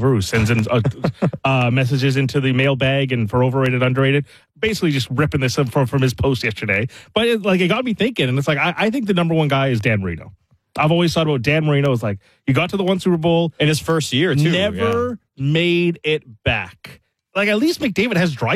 Vancouver, who sends in messages into the mailbag and for overrated, underrated, basically just ripping this up from his post yesterday. But it got me thinking, and it's like, I think the number one guy is Dan Marino. I've always thought about Dan Marino as like, he got to the one Super Bowl. In his first year, too. Never made it back. Like, at least McDavid has dry